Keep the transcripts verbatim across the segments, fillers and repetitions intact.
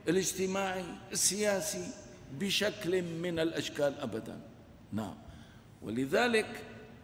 الاجتماعي السياسي بشكل من الأشكال أبدا. نعم. ولذلك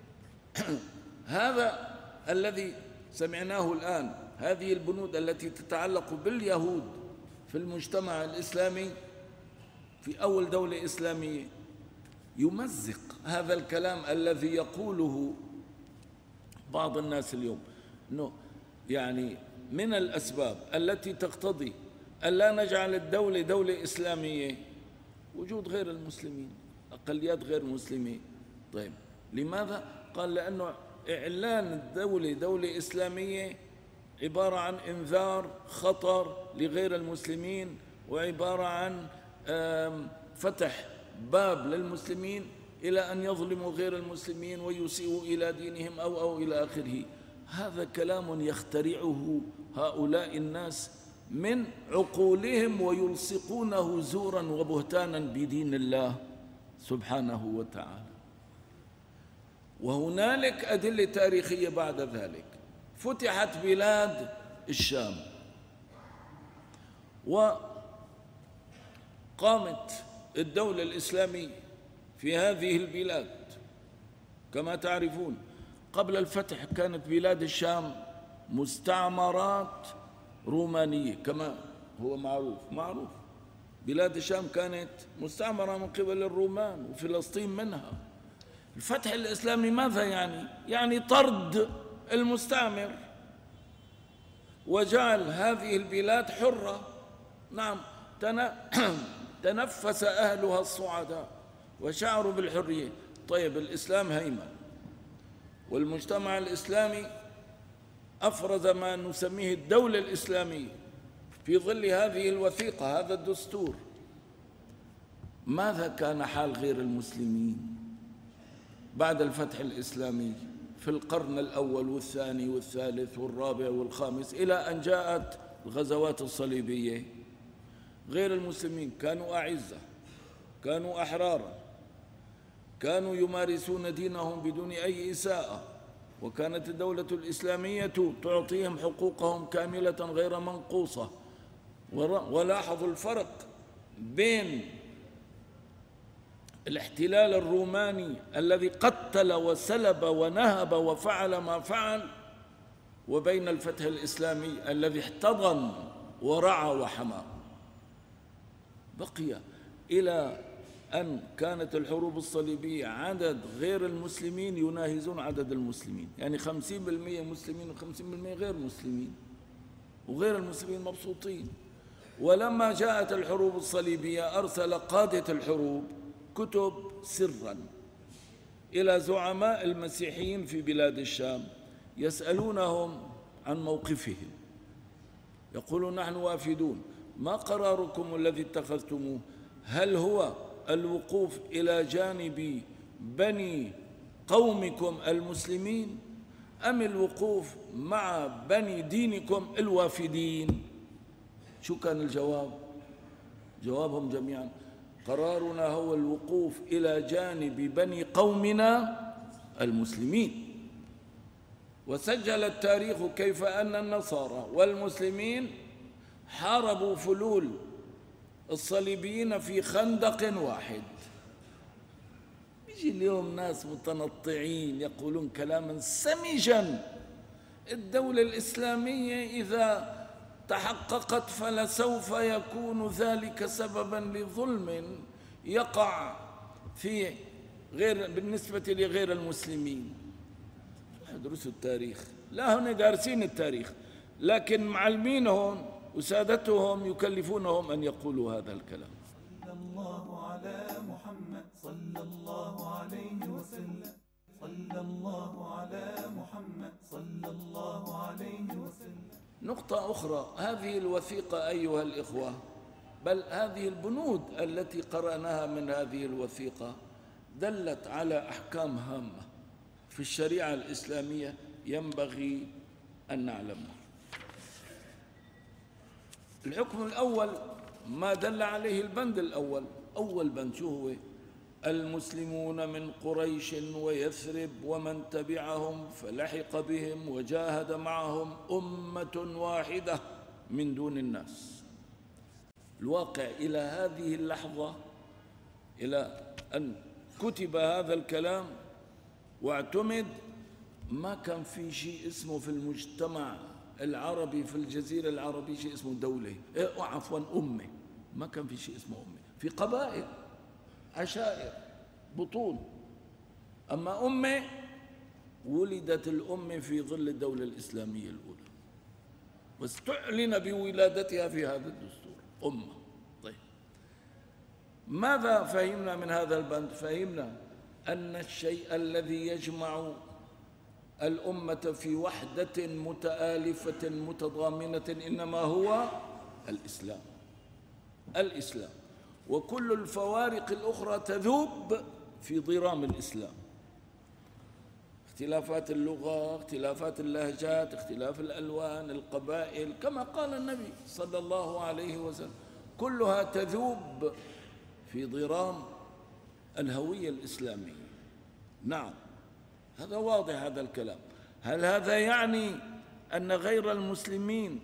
هذا الذي سمعناه الآن، هذه البنود التي تتعلق باليهود في المجتمع الإسلامي في أول دولة إسلامية، يمزق هذا الكلام الذي يقوله بعض الناس اليوم، أنه يعني من الأسباب التي تقتضي ألا نجعل الدولة دولة إسلامية وجود غير المسلمين، أقليات غير مسلمين. طيب لماذا؟ قال لأنه إعلان الدولة دولة إسلامية عبارة عن إنذار خطر لغير المسلمين، وعبارة عن فتح باب للمسلمين إلى أن يظلموا غير المسلمين ويسيئوا إلى دينهم أو أو إلى آخره. هذا كلام يخترعه هؤلاء الناس من عقولهم ويلصقونه زورا وبهتانا بدين الله سبحانه وتعالى. وهنالك أدلة تاريخية بعد ذلك. فتحت بلاد الشام وقامت الدولة الإسلامية في هذه البلاد. كما تعرفون قبل الفتح كانت بلاد الشام مستعمرات رومانية، كما هو معروف معروف بلاد الشام كانت مستعمرة من قبل الرومان وفلسطين منها. الفتح الإسلامي ماذا يعني؟ يعني طرد المستعمر وجعل هذه البلاد حرة. نعم، تنفس أهلها الصعداء وشعروا بالحرية. طيب الإسلام هيمن، والمجتمع الإسلامي أفرز ما نسميه الدولة الإسلامية في ظل هذه الوثيقة، هذا الدستور. ماذا كان حال غير المسلمين بعد الفتح الإسلامي في القرن الأول والثاني والثالث والرابع والخامس إلى أن جاءت الغزوات الصليبية؟ غير المسلمين كانوا أعزة، كانوا أحرارا، كانوا يمارسون دينهم بدون أي إساءة، وكانت الدولة الإسلامية تعطيهم حقوقهم كاملة غير منقوصة. ولاحظوا الفرق بين الاحتلال الروماني الذي قتل وسلب ونهب وفعل ما فعل، وبين الفتح الإسلامي الذي احتضن ورعى وحمى. بقي إلى أن كانت الحروب الصليبية عدد غير المسلمين يناهزون عدد المسلمين، يعني خمسين بالمئة مسلمين وخمسين بالمئة غير مسلمين، وغير المسلمين مبسوطين. ولما جاءت الحروب الصليبية أرسل قادة الحروب كتب سرا إلى زعماء المسيحيين في بلاد الشام يسألونهم عن موقفهم، يقولون نحن وافدون، ما قراركم الذي اتخذتموه؟ هل هو الوقوف إلى جانب بني قومكم المسلمين أم الوقوف مع بني دينكم الوافدين؟ شو كان الجواب؟ جوابهم جميعا قرارنا هو الوقوف إلى جانب بني قومنا المسلمين. وسجل التاريخ كيف أن النصارى والمسلمين حاربوا فلول الصليبيين في خندق واحد. يجي اليوم ناس متنطعين يقولون كلاما سمجا: الدولة الإسلامية إذا تحققت فلسوف يكون ذلك سببا لظلم يقع في غير بالنسبة لغير المسلمين. ادرسوا التاريخ، لا هن دارسين التاريخ، لكن معلمينهم وسادتهم يكلفونهم أن يقولوا هذا الكلام. صلى الله على محمد صلى الله عليه وسلم، صلى الله على محمد صلى الله عليه وسلم. نقطة أخرى، هذه الوثيقة أيها الإخوة، بل هذه البنود التي قرأناها من هذه الوثيقة دلت على أحكام هامة في الشريعة الإسلامية ينبغي أن نعلمها. الحكم الأول ما دل عليه البند الأول، أول بند شو هو؟ المسلمون من قريش ويثرب ومن تبعهم فلحق بهم وجاهد معهم أمة واحدة من دون الناس. الواقع إلى هذه اللحظة، إلى أن كتب هذا الكلام واعتمد، ما كان في شيء اسمه في المجتمع العربي في الجزيرة العربية شيء اسمه دولة، إيه عفوا أمة. ما كان في شيء اسمه أمة، في قبائل، عشائر، بطون. أما أمة، ولدت الأمة في ظل الدولة الإسلامية الأولى، واستعلن بولادتها في هذا الدستور أمة. طيب، ماذا فهمنا من هذا البند؟ فهمنا أن الشيء الذي يجمع الأمة في وحدة متآلفة متضامنة إنما هو الإسلام. الإسلام، وكل الفوارق الأخرى تذوب في ضرام الإسلام. اختلافات اللغة، اختلافات اللهجات، اختلاف الألوان، القبائل، كما قال النبي صلى الله عليه وسلم، كلها تذوب في ضرام الهوية الإسلامية. نعم، هذا واضح هذا الكلام. هل هذا يعني أن غير المسلمين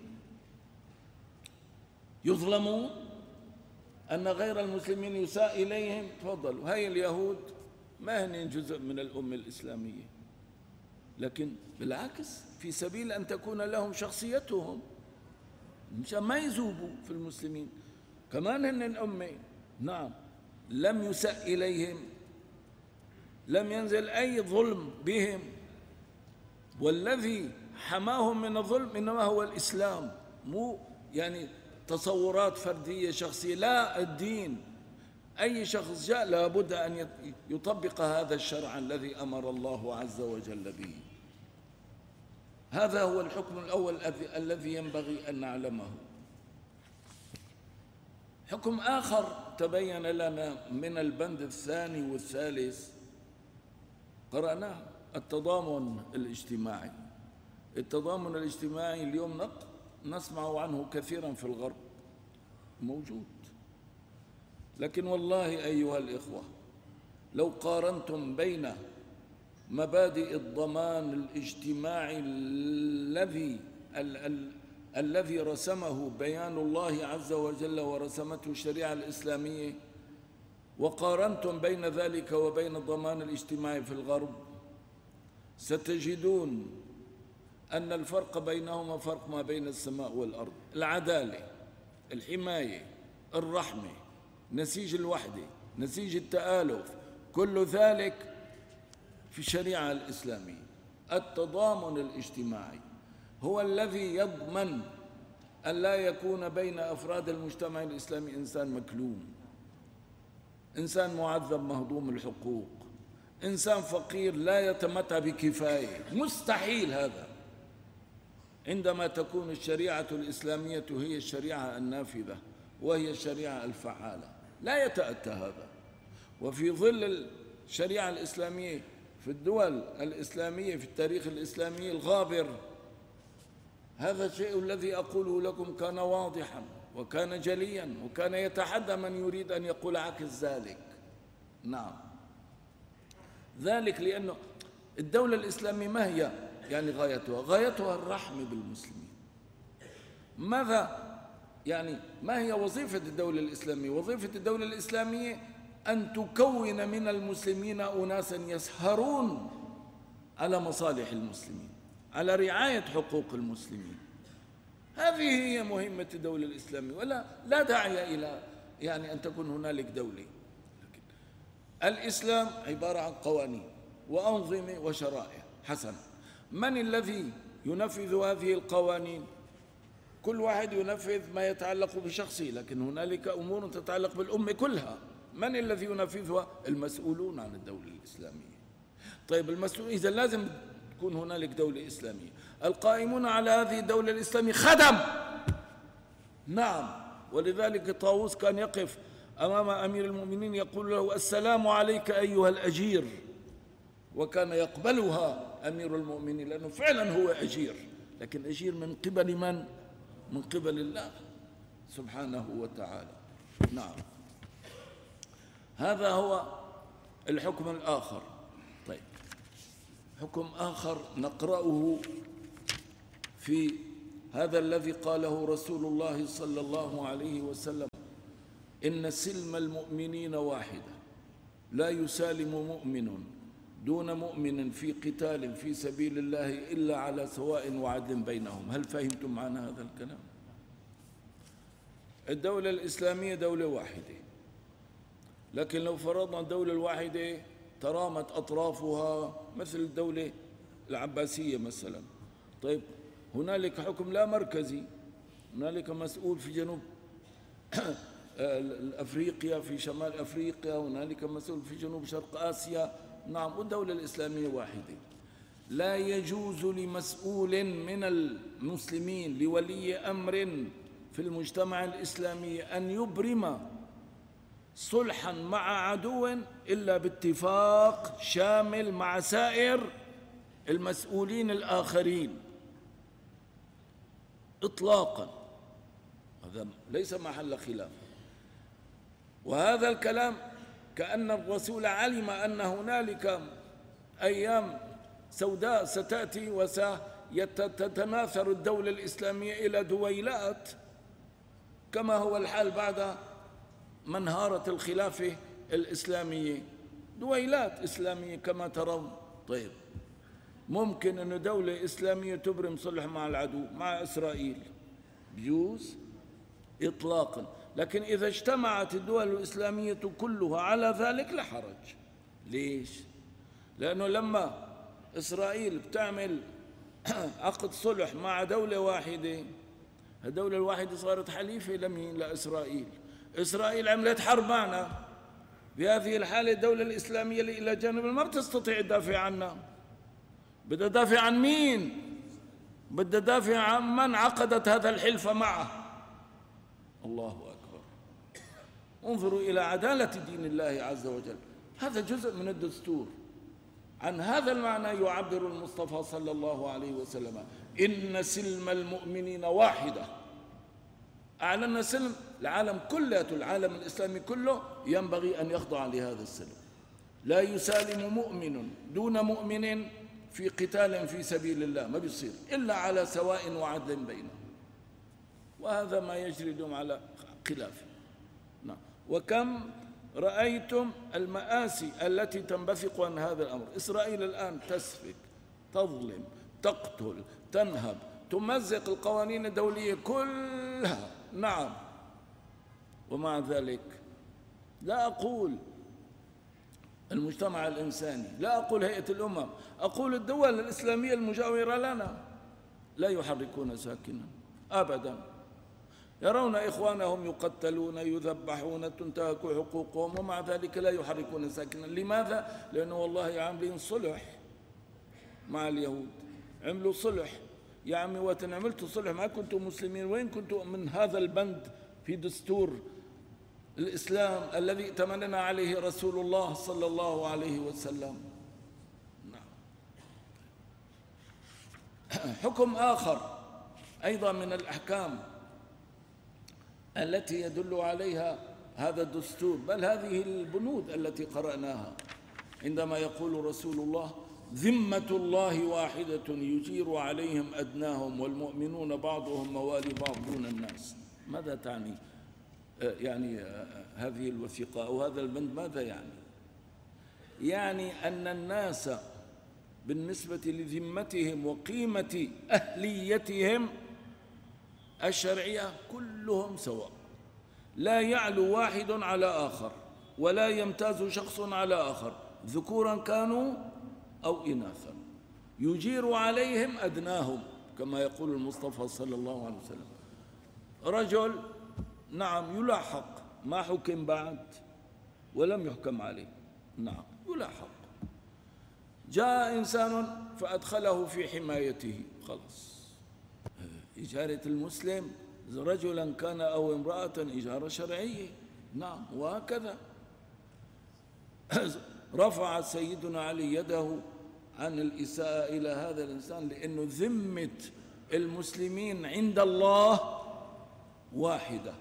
يظلمون؟ أن غير المسلمين يساء إليهم؟ تفضلوا، هاي اليهود ما هن جزء من الأمة الإسلامية، لكن بالعكس في سبيل أن تكون لهم شخصيتهم مشان ما يذوبوا في المسلمين، كمان هن الأمة. نعم، لم يساء إليهم، لم ينزل أي ظلم بهم، والذي حماهم من الظلم إنما هو الإسلام، مو يعني تصورات فردية شخصية، لا، الدين. أي شخص جاء لابد أن يطبق هذا الشرع الذي أمر الله عز وجل به. هذا هو الحكم الأول الذي ينبغي أن نعلمه. حكم آخر تبين لنا من البند الثاني والثالث قرأناه، التضامن الاجتماعي. التضامن الاجتماعي اليوم نسمع عنه كثيرا في الغرب، موجود، لكن والله أيها الإخوة، لو قارنتم بين مبادئ الضمان الاجتماعي الذي ال ال الذي رسمه بيان الله عز وجل ورسمته الشريعة الإسلامية، وقارنتم بين ذلك وبين الضمان الاجتماعي في الغرب، ستجدون أن الفرق بينهما فرق ما بين السماء والأرض. العدالة، الحماية، الرحمة، نسيج الوحدة، نسيج التآلف، كل ذلك في الشريعة الإسلامية. التضامن الاجتماعي هو الذي يضمن أن لا يكون بين أفراد المجتمع الإسلامي إنسان مكلوم، إنسان معذب مهضوم الحقوق، إنسان فقير لا يتمتع بكفاية. مستحيل هذا عندما تكون الشريعة الإسلامية هي الشريعة النافذة وهي الشريعة الفعالة، لا يتأتى هذا. وفي ظل الشريعة الإسلامية في الدول الإسلامية في التاريخ الإسلامي الغابر، هذا الشيء الذي أقوله لكم كان واضحا وكان جليا، وكان يتحدى من يريد أن يقول عكس ذلك. نعم، ذلك لأنه الدولة الإسلامية ما هي يعني غايتها؟ غايتها الرحمة بالمسلمين. ماذا يعني ما هي وظيفة الدولة الإسلامية؟ وظيفة الدولة الإسلامية أن تكون من المسلمين أناسا يسهرون على مصالح المسلمين، على رعاية حقوق المسلمين. هذه هي مهمة الدولة الإسلامية، ولا لا داعي إلى يعني أن تكون هنالك دولة. لكن الإسلام عبارة عن قوانين وأنظمة وشرائع حسنة. من الذي ينفذ هذه القوانين؟ كل واحد ينفذ ما يتعلق بشخصه، لكن هنالك أمور تتعلق بالأمة كلها. من الذي ينفذها؟ المسؤولون عن الدولة الإسلامية. طيب، المسؤول إذا لازم تكون هنالك دولة إسلامية. القائمون على هذه الدولة الإسلامية خدم. نعم، ولذلك طاووس كان يقف أمام أمير المؤمنين يقول له: السلام عليك أيها الأجير، وكان يقبلها أمير المؤمنين لأنه فعلا هو أجير، لكن أجير من قبل من؟ من قبل الله سبحانه وتعالى. نعم، هذا هو الحكم الآخر. طيب، حكم آخر نقرأه في هذا الذي قاله رسول الله صلى الله عليه وسلم إن سلم المؤمنين واحدة، لا يسالم مؤمن دون مؤمن في قتال في سبيل الله إلا على سواء وعدل بينهم. هل فهمتم معنى هذا الكلام؟ الدولة الإسلامية دولة واحدة، لكن لو فرضنا الدولة الواحدة ترامت أطرافها مثل الدولة العباسية مثلا، طيب هنالك حكم لا مركزي، هنالك مسؤول في جنوب أفريقيا، في شمال أفريقيا، هنالك مسؤول في جنوب شرق آسيا. نعم، والدولة الإسلامية واحدة. لا يجوز لمسؤول من المسلمين لولي أمر في المجتمع الإسلامي أن يبرم صلحا مع عدو إلا باتفاق شامل مع سائر المسؤولين الآخرين إطلاقا. هذا ليس محل خلاف. وهذا الكلام كأن الرسول علم أن هنالك أيام سوداء ستأتي وستتناثر الدولة الإسلامية إلى دويلات، كما هو الحال بعد منهارة الخلافة الإسلامية، دويلات إسلامية كما ترون. طيب ممكن أن دولة إسلامية تبرم صلح مع العدو، مع إسرائيل، بيجوز إطلاقا. لكن إذا اجتمعت الدول الإسلامية كلها على ذلك لا حرج. ليش؟ لأنه لما إسرائيل بتعمل عقد صلح مع دولة واحدة، الدولة الواحدة صارت حليفة لمين؟ لإسرائيل. إسرائيل عملت حرب معنا، بهذه الحالة الدولة الإسلامية اللي إلى جانب ما بتستطيع تدافع عنها. بدها تدافع عن مين؟ بدها تدافع عن من عقدت هذا الحلف معه. الله أكبر. انظروا إلى عدالة دين الله عز وجل. هذا جزء من الدستور. عن هذا المعنى يعبر المصطفى صلى الله عليه وسلم: إن سلم المؤمنين واحدة. أعلن سلم العالم كله، العالم الإسلامي كله ينبغي أن يخضع لهذا السلم. لا يسالم مؤمن دون مؤمن في قتال في سبيل الله، ما بيصير إلا على سواء وعدل بينهم. وهذا ما يجري اليوم على خلافه. نعم. وكم رأيتم المآسي التي تنبثق عن هذا الأمر. إسرائيل الآن تسفك، تظلم، تقتل، تنهب، تمزق القوانين الدولية كلها. نعم. ومع ذلك لا أقول المجتمع الإنساني، لا أقول هيئة الأمم، أقول الدول الإسلامية المجاورة لنا لا يحركون ساكنا أبدا. يرون إخوانهم يقتلون، يذبحون، تنتهك حقوقهم، ومع ذلك لا يحركون ساكنا. لماذا؟ لأنه والله عاملين صلح مع اليهود، عملوا صلح. يا عمي وقت عملتوا صلح ما كنتم مسلمين، وين كنتم من هذا البند في دستور الإسلام الذي ائتمننا عليه رسول الله صلى الله عليه وسلم؟ نعم. حكم آخر أيضا من الأحكام التي يدل عليها هذا الدستور، بل هذه البنود التي قرأناها، عندما يقول رسول الله: ذمة الله واحدة يجير عليهم أدناهم والمؤمنون بعضهم موالي بعض دون الناس. ماذا تعني يعني هذه الوثيقة أو هذا البند؟ ماذا يعني؟ يعني أن الناس بالنسبة لذمتهم وقيمة أهليتهم الشرعية كلهم سواء، لا يعلو واحد على آخر ولا يمتاز شخص على آخر، ذكورا كانوا أو إناثا، يجير عليهم أدناهم كما يقول المصطفى صلى الله عليه وسلم. رجل نعم يلاحق، ما حكم بعد ولم يحكم عليه، نعم يلاحق، جاء إنسان فأدخله في حمايته، خلاص إجارة المسلم رجلا كان أو امرأة إجارة شرعية. نعم. وهكذا رفع سيدنا علي يده عن الإساءة إلى هذا الإنسان، لأنه ذمة المسلمين عند الله واحدة.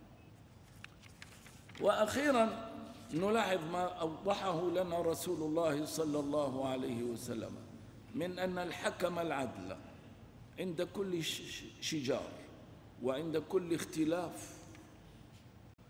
وأخيرا نلاحظ ما أوضحه لنا رسول الله صلى الله عليه وسلم من أن الحكم العدل عند كل شجار وعند كل اختلاف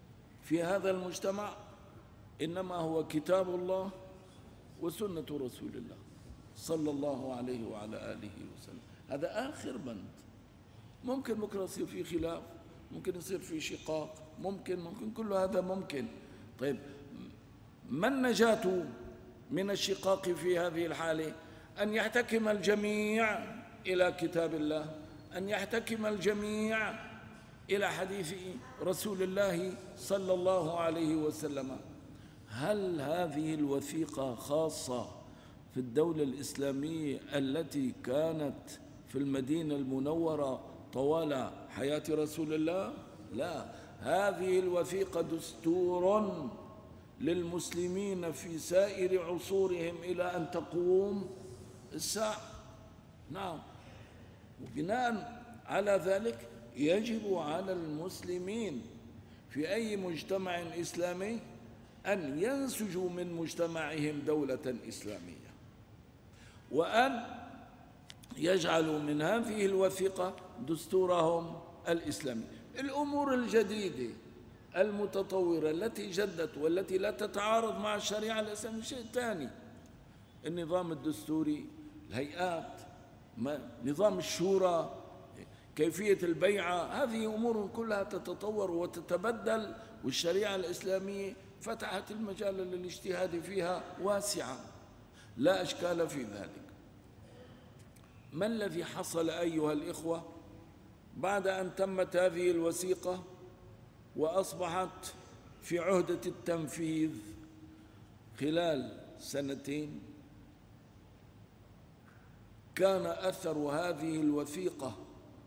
في هذا المجتمع إنما هو كتاب الله وسنة رسول الله صلى الله عليه وعلى آله وسلم. هذا آخر بند. ممكن بكرة يصير في خلاف، ممكن يصير في شقاق، ممكن ممكن كل هذا ممكن. طيب ما النجاة من الشقاق في هذه الحالة؟ أن يحتكم الجميع إلى كتاب الله، أن يحتكم الجميع إلى حديث رسول الله صلى الله عليه وسلم. هل هذه الوثيقة خاصة في الدولة الإسلامية التي كانت في المدينة المنورة طوال حياة رسول الله؟ لا، هذه الوثيقة دستور للمسلمين في سائر عصورهم إلى أن تقوم الساعة. نعم، وبناء على ذلك يجب على المسلمين في أي مجتمع إسلامي أن ينسجوا من مجتمعهم دولة إسلامية، وأن يجعلوا من هذه الوثيقة دستورهم الإسلامي. الأمور الجديدة المتطورة التي جدت والتي لا تتعارض مع الشريعة الإسلامية شيء ثاني. النظام الدستوري، الهيئات، نظام الشورى، كيفية البيعة، هذه أمور كلها تتطور وتتبدل، والشريعة الإسلامية فتحت المجال للاجتهاد فيها واسعة، لا أشكال في ذلك. ما الذي حصل أيها الإخوة بعد أن تمت هذه الوثيقة وأصبحت في عهدة التنفيذ خلال سنتين؟ كان أثر هذه الوثيقة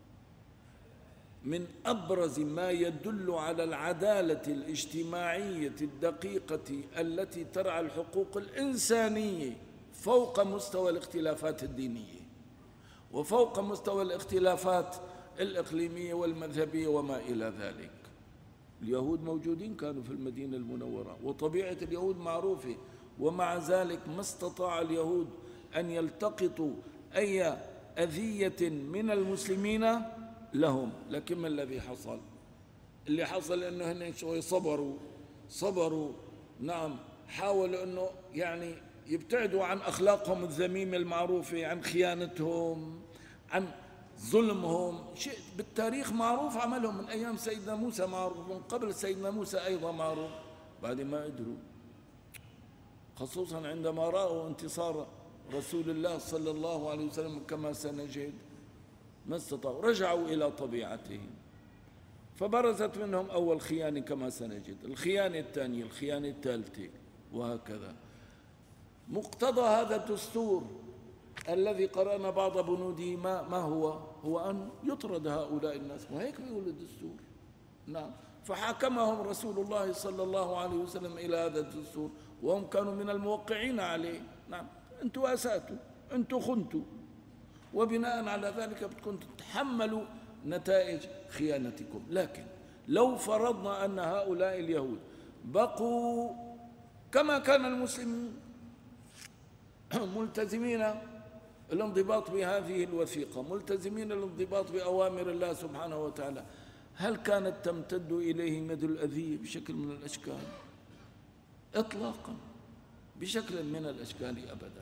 من أبرز ما يدل على العدالة الاجتماعية الدقيقة التي ترعى الحقوق الإنسانية فوق مستوى الاختلافات الدينية وفوق مستوى الاختلافات الإقليمية والمذهبية وما إلى ذلك. اليهود موجودين كانوا في المدينة المنورة، وطبيعة اليهود معروفة، ومع ذلك ما استطاع اليهود أن يلتقطوا أي أذية من المسلمين لهم. لكن ما الذي حصل؟ اللي حصل أنه هن شوي صبروا صبروا نعم، حاولوا أنه يعني يبتعدوا عن أخلاقهم الذميمة المعروفة، عن خيانتهم، عن ظلمهم. شيء بالتاريخ معروف عملهم من أيام سيدنا موسى، معروف من قبل سيدنا موسى أيضا معروف. بعد ما قدروا، خصوصا عندما رأوا انتصار رسول الله صلى الله عليه وسلم كما سنجد، ما استطاعوا، رجعوا إلى طبيعتهم، فبرزت منهم أول خيانة كما سنجد، الخيانة الثانية، الخيانة الثالثة، وهكذا. مقتضى هذا الدستور الذي قرأنا بعض بنوده ما, ما هو؟ هو أن يطرد هؤلاء الناس، وهيك بيقول الدستور. نعم، فحاكمهم رسول الله صلى الله عليه وسلم إلى هذا الدستور، وهم كانوا من الموقعين عليه. نعم، أنتم أساتوا، أنتم خنتوا، وبناء على ذلك بدكم تتحملوا نتائج خيانتكم. لكن لو فرضنا أن هؤلاء اليهود بقوا كما كان المسلمين ملتزمين الانضباط بهذه الوثيقة، ملتزمين الانضباط بأوامر الله سبحانه وتعالى، هل كانت تمتد إليهم يد الأذية بشكل من الأشكال؟ إطلاقا، بشكل من الأشكال أبدا.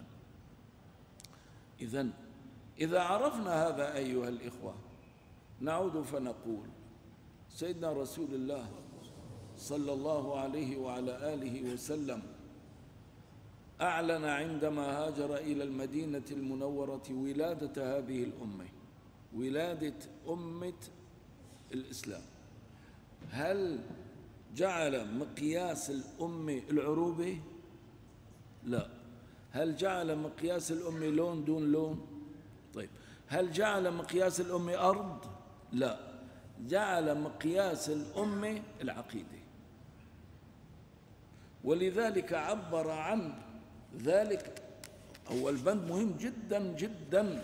إذن إذا عرفنا هذا أيها الإخوة، نعود فنقول سيدنا رسول الله صلى الله عليه وعلى آله وسلم أعلن عندما هاجر إلى المدينة المنورة ولادة هذه الأمة، ولادة أمة الإسلام. هل جعل مقياس الأمة العروبة؟ لا. هل جعل مقياس الأمة لون دون لون؟ طيب، هل جعل مقياس الأمة أرض؟ لا، جعل مقياس الأمة العقيدة. ولذلك عبر عن ذلك أول بند مهم جدا جدا،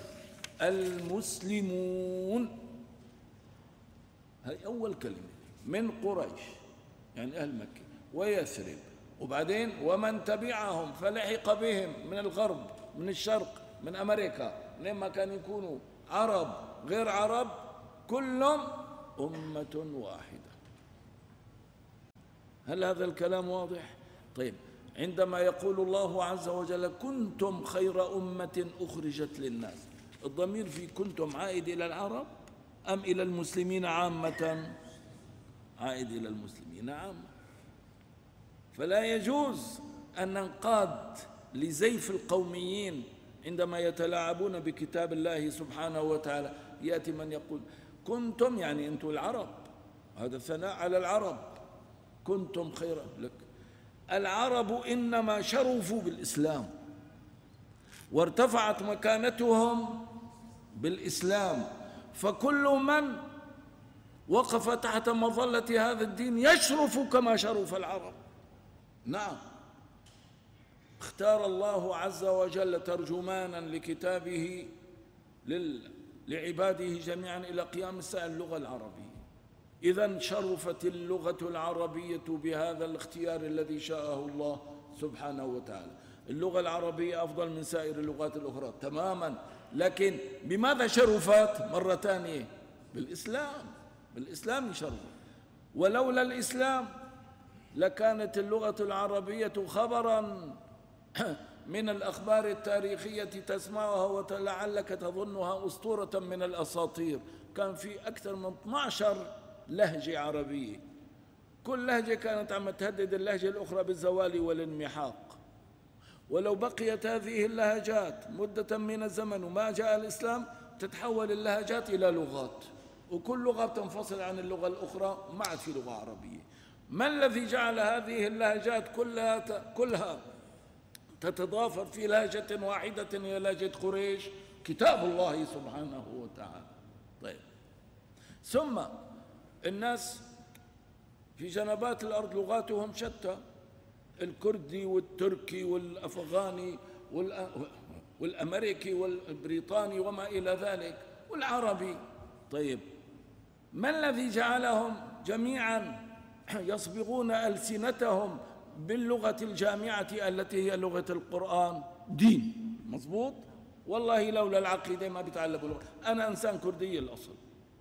المسلمون. هذه أول كلمة، من قريش يعني أهل مكة ويثرب، وبعدين ومن تبعهم فلحق بهم من الغرب، من الشرق، من أمريكا، لما كانوا يكونوا عرب غير عرب، كلهم أمة واحدة. هل هذا الكلام واضح؟ طيب، عندما يقول الله عز وجل كنتم خير أمة أخرجت للناس، الضمير في كنتم عائد إلى العرب أم إلى المسلمين عامة؟ عائد إلى المسلمين عامة. فلا يجوز أن ننقاد لزيف القوميين عندما يتلاعبون بكتاب الله سبحانه وتعالى. يأتي من يقول كنتم يعني أنتم العرب، هذا ثناء على العرب، كنتم خير لك. العرب إنما شرفوا بالإسلام وارتفعت مكانتهم بالإسلام، فكل من وقف تحت مظلة هذا الدين يشرف كما شرف العرب. نعم، اختار الله عز وجل ترجمانا لكتابه لعباده جميعا إلى قيام الساعة اللغة العربية. إذن شرفت اللغة العربية بهذا الاختيار الذي شاءه الله سبحانه وتعالى. اللغة العربية أفضل من سائر اللغات الأخرى تماما، لكن بماذا شرفت مرة ثانية؟ بالإسلام، بالإسلام شرف. ولولا الإسلام لكانت اللغة العربية خبرا من الأخبار التاريخية تسمعها ولعلك تظنها أسطورة من الأساطير. كان في أكثر من اثنتي عشرة لهجة عربية، كل لهجة كانت عم تهدد اللهجة الأخرى بالزوال والانمحاق. ولو بقيت هذه اللهجات مدة من الزمن وما جاء الإسلام تتحول اللهجات إلى لغات، وكل لغة تنفصل عن اللغة الأخرى، ما عاد في لغة عربية. ما الذي جعل هذه اللهجات كلها كلها تتضافر في لهجة واحدة هي لهجة قريش؟ كتاب الله سبحانه وتعالى. طيب، ثم الناس في جنبات الأرض لغاتهم شتى، الكردي والتركي والأفغاني والأمريكي والبريطاني وما إلى ذلك والعربي. طيب، ما الذي جعلهم جميعا يصبغون ألسنتهم باللغة الجامعة التي هي لغة القرآن؟ دين، مظبوط. والله لولا العقيدة ما بيتعلموا اللغة. أنا إنسان كردي الأصل،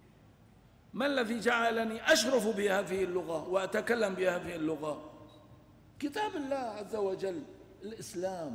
ما الذي جعلني أشرف بهذه اللغة وأتكلم بهذه اللغة؟ كتاب الله عز وجل، الإسلام.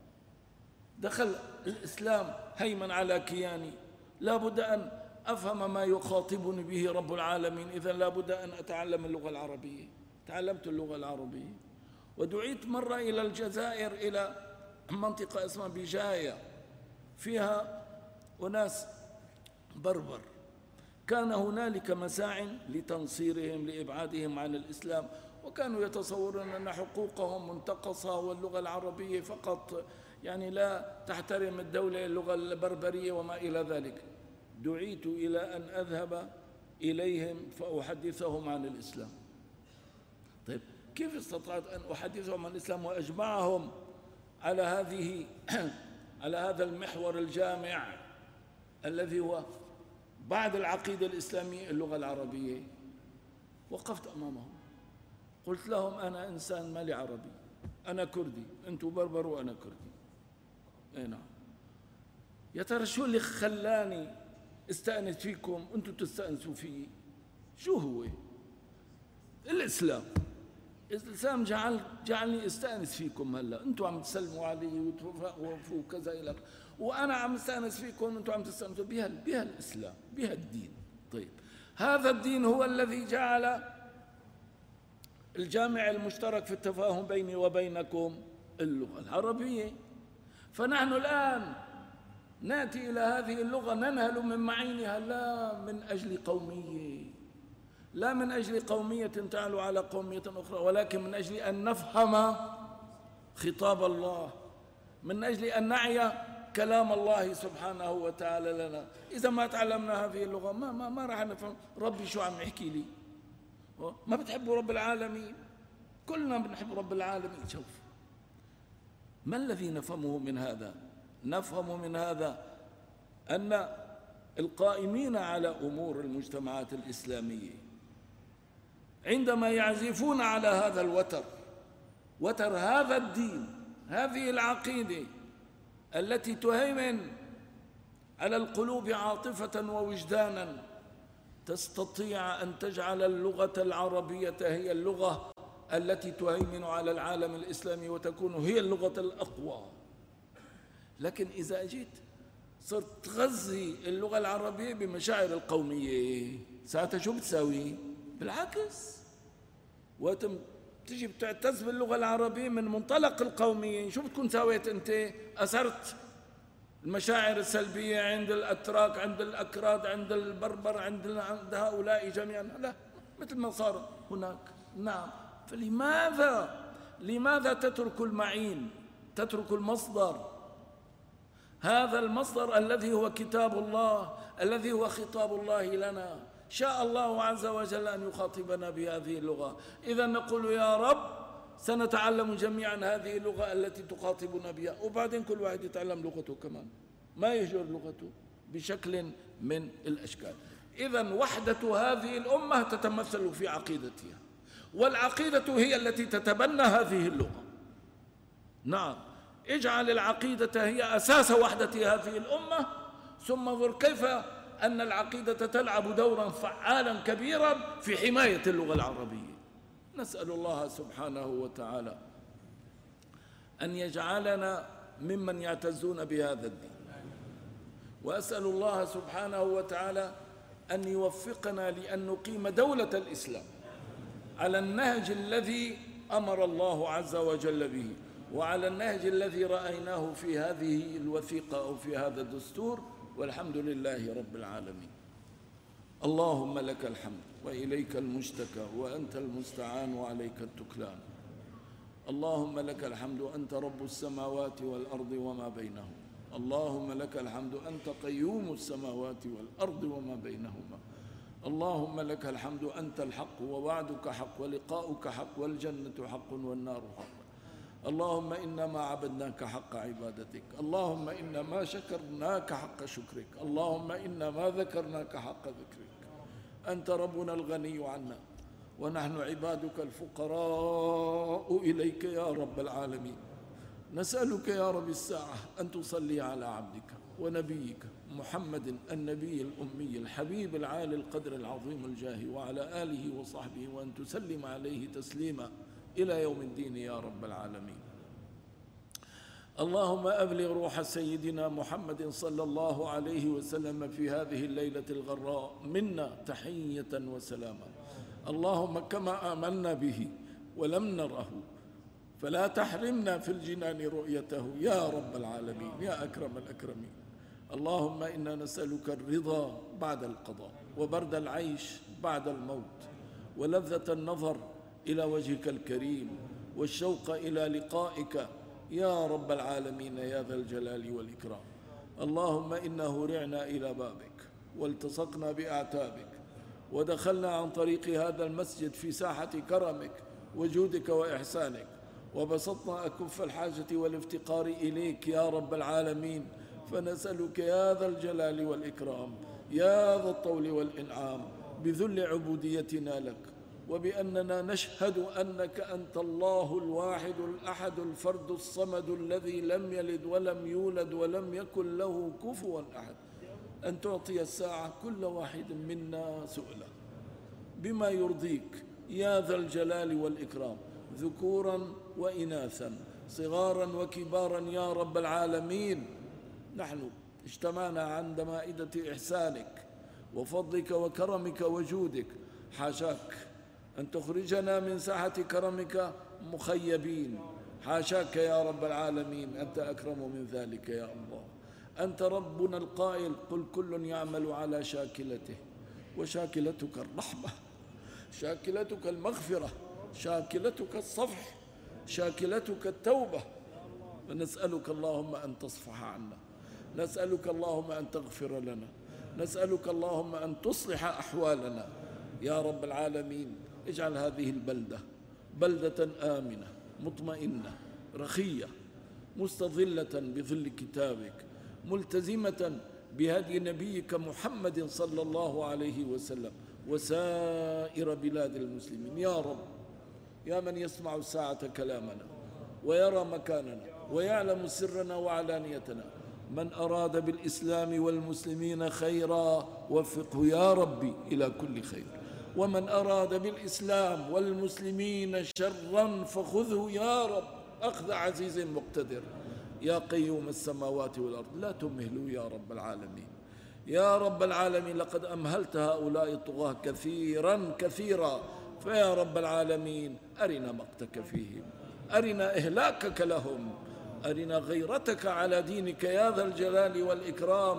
دخل الإسلام هيمن على كياني، لا بد أن أفهم ما يخاطبني به رب العالمين، إذا لا بد أن أتعلم اللغة العربية. تعلمت اللغة العربية ودعيت مرة إلى الجزائر، إلى منطقة اسمها بجاية فيها أناس بربر، كان هنالك مساع لتنصيرهم لإبعادهم عن الإسلام، وكانوا يتصورون أن حقوقهم منتقصة واللغة العربية فقط يعني لا تحترم الدولة اللغة البربرية وما إلى ذلك. دعيت إلى أن أذهب إليهم فأحدثهم عن الإسلام. طيب، كيف استطعت أن أحدثهم عن الإسلام وأجمعهم على هذه على هذا المحور الجامع الذي هو بعد العقيدة الإسلامية اللغة العربية؟ وقفت أمامهم قلت لهم أنا إنسان مالي عربي، أنا كردي، أنتم بربر وأنا كردي. أي نعم. يا ترى شو اللي خلاني استأنس فيكم أنتم تستأنسوا فيه؟ شو هو؟ الإسلام. الإسلام جعل جعلني استأنس فيكم. هلا أنتم عم تسلموا علي وتوقفوا وكذا إلى، وأنا عم استأنس فيكم أنتم عم تستأنسوا بها بها الإسلام، بها الدين. طيب، هذا الدين هو الذي جعل الجامع المشترك في التفاهم بيني وبينكم اللغة العربية. فنحن الآن نأتي إلى هذه اللغة ننهل من معينها، لا من أجل قومية، لا من أجل قومية تعلو على قومية أخرى، ولكن من أجل أن نفهم خطاب الله، من أجل أن نعي كلام الله سبحانه وتعالى لنا. إذا ما تعلمنا هذه اللغة ما ما ما راح نفهم ربي شو عم يحكي لي. ما بتحبوا رب العالمين؟ كلنا بنحب رب العالمين. شوف ما الذي نفهمه من هذا؟ نفهم من هذا أن القائمين على أمور المجتمعات الإسلامية عندما يعزفون على هذا الوتر، وتر هذا الدين، هذه العقيدة التي تهيمن على القلوب عاطفة ووجدانا، تستطيع أن تجعل اللغة العربية هي اللغة التي تهيمن على العالم الإسلامي وتكون هي اللغة الأقوى. لكن إذا أجيت صرت تغذي اللغة العربية بمشاعر القومية، ساعتها شو بتساوي؟ بالعكس، وقت تجي بتعتز باللغة العربية من منطلق القومية، شو بتكون سويت أنت؟ أثرت المشاعر السلبية عند الأتراك، عند الأكراد، عند البربر، عند عند هؤلاء جميعا. لا، مثل ما صار هناك. نعم. فلماذا لماذا تترك المعين، تترك المصدر، هذا المصدر الذي هو كتاب الله، الذي هو خطاب الله لنا؟ شاء الله عز وجل أن يخاطبنا بهذه اللغة. إذا نقول يا رب سنتعلم جميعا هذه اللغة التي تخاطبنا بها، وبعدين كل واحد يتعلم لغته كمان، ما يهجر لغته بشكل من الأشكال. إذا وحدة هذه الأمة تتمثل في عقيدتها، والعقيدة هي التي تتبنى هذه اللغة. نعم، اجعل العقيدة هي أساس وحدة هذه الأمة، ثم انظر كيف أن العقيدة تلعب دورا فعالا كبيرا في حماية اللغة العربية. نسأل الله سبحانه وتعالى أن يجعلنا ممن يعتزون بهذا الدين، وأسأل الله سبحانه وتعالى أن يوفقنا لأن نقيم دولة الإسلام على النهج الذي أمر الله عز وجل به، وعلى النهج الذي رأيناه في هذه الوثيقة أو في هذا الدستور، والحمد لله رب العالمين. اللهم لك الحمد وإليك المشتكى وأنت المستعان وعليك التكلان. اللهم لك الحمد أنت رب السماوات والأرض وما بينهما. اللهم لك الحمد أنت قيوم السماوات والأرض وما بينهما. اللهم لك الحمد أنت الحق ووعدك حق ولقاؤك حق والجنة حق والنار حق. اللهم إنما عبدناك حق عبادتك. اللهم إنما شكرناك حق شكرك. اللهم إنما ذكرناك حق ذكرك. أنت ربنا الغني عنا ونحن عبادك الفقراء إليك يا رب العالمين. نسألك يا رب الساعة أن تصلي على عبدك ونبيك محمد النبي الأمي الحبيب العالي القدر العظيم الجاه وعلى آله وصحبه، وأن تسلم عليه تسليما إلى يوم الدين يا رب العالمين. اللهم أبلغ روح سيدنا محمد صلى الله عليه وسلم في هذه الليلة الغراء منا تحية وسلاما. اللهم كما آمنا به ولم نره فلا تحرمنا في الجنان رؤيته يا رب العالمين يا أكرم الأكرمين. اللهم إنا نسألك الرضا بعد القضاء، وبرد العيش بعد الموت، ولذة النظر إلى وجهك الكريم، والشوق إلى لقائك يا رب العالمين يا ذا الجلال والإكرام. اللهم إنا هرعنا إلى بابك والتصقنا بأعتابك، ودخلنا عن طريق هذا المسجد في ساحة كرمك وجودك وإحسانك، وبسطنا أكف الحاجة والافتقار إليك يا رب العالمين. فنسألك يا ذا الجلال والإكرام يا ذا الطول والإنعام بذل عبوديتنا لك، وبأننا نشهد أنك أنت الله الواحد الأحد الفرد الصمد الذي لم يلد ولم يولد ولم يكن له كفوا أحد، أن تعطي الساعة كل واحد منا سؤلا بما يرضيك يا ذا الجلال والإكرام، ذكورا وإناثا صغارا وكبارا يا رب العالمين. نحن اجتمعنا عند مائدة إحسانك وفضلك وكرمك وجودك، حاشاك أن تخرجنا من ساحة كرمك مخيبين، حاشاك يا رب العالمين، أنت أكرم من ذلك يا الله. أنت ربنا القائل قل كل يعمل على شاكلته، وشاكلتك الرحمة، شاكلتك المغفرة، شاكلتك الصفح، شاكلتك التوبة. ونسألك اللهم أن تصفح عنا، نسألك اللهم أن تغفر لنا، نسألك اللهم أن تصلح أحوالنا يا رب العالمين. اجعل هذه البلدة بلدة آمنة مطمئنة رخية مستظلة بظل كتابك، ملتزمة بهدي نبيك محمد صلى الله عليه وسلم وسائر بلاد المسلمين. يا رب يا من يسمع الساعة كلامنا ويرى مكاننا ويعلم سرنا وعلانيتنا، من أراد بالإسلام والمسلمين خيرا وفقه يا ربي إلى كل خير. ومن أراد بالإسلام والمسلمين شرا فخذه يا رب أخذ عزيز مقتدر. يا قيوم السماوات والأرض لا تمهلوا يا رب العالمين. يا رب العالمين لقد أمهلت هؤلاء الطغاة كثيرا كثيرا، فيا رب العالمين أرنا مقتك فيهم، أرنا إهلاكك لهم، أرنا غيرتك على دينك يا ذا الجلال والإكرام.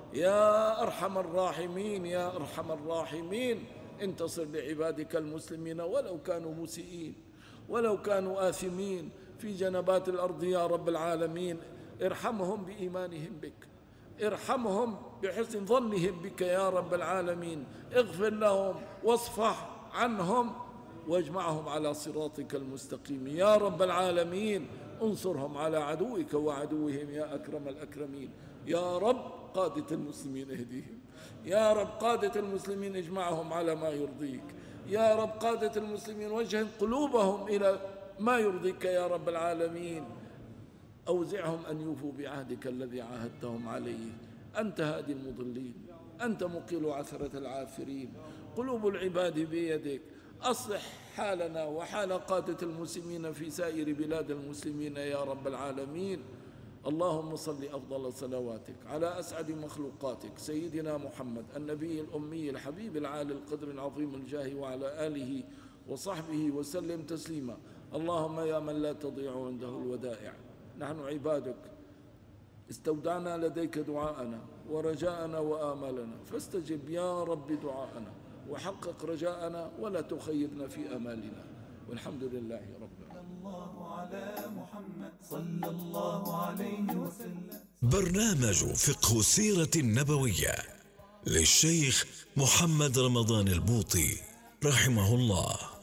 يا أرحم الراحمين يا أرحم الراحمين، انتصر لعبادك المسلمين ولو كانوا مسيئين، ولو كانوا آثمين في جنبات الأرض يا رب العالمين. ارحمهم بإيمانهم بك، ارحمهم بحسن ظنهم بك يا رب العالمين. اغفر لهم واصفح عنهم واجمعهم على صراطك المستقيم يا رب العالمين. انصرهم على عدوك وعدوهم يا أكرم الأكرمين. يا رب قادة المسلمين اهديهم، يا رب قادة المسلمين اجمعهم على ما يرضيك، يا رب قادة المسلمين وجه قلوبهم إلى ما يرضيك يا رب العالمين. أوزعهم أن يوفوا بعهدك الذي عاهدتهم عليه. أنت هادي المضلين، أنت مقيل عثرة العاثرين، قلوب العباد بيدك. أصلح حالنا وحال قادة المسلمين في سائر بلاد المسلمين يا رب العالمين. اللهم صل أفضل صلواتك على أسعد مخلوقاتك سيدنا محمد النبي الأمي الحبيب العالي القدر العظيم الجاه، وعلى آله وصحبه وسلم تسليما. اللهم يا من لا تضيع عنده الودائع، نحن عبادك استودعنا لديك دعاءنا ورجاءنا وآمالنا، فاستجب يا رب دعاءنا وحقق رجاءنا ولا تخيبنا في أمالنا، والحمد لله رب العالمين. الله على محمد صلى الله عليه وسلم. برنامج فقه السيرة النبوية للشيخ محمد رمضان البوطي رحمه الله.